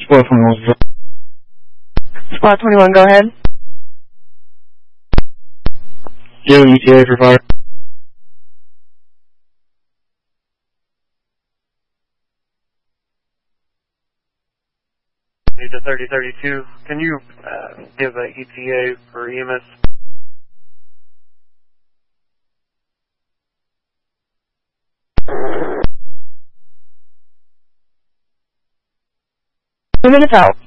Squad 21. Squad 21, go ahead. Do you have an ETA for fire? Need to 3032. Can you give an ETA for EMS? Two minutes out.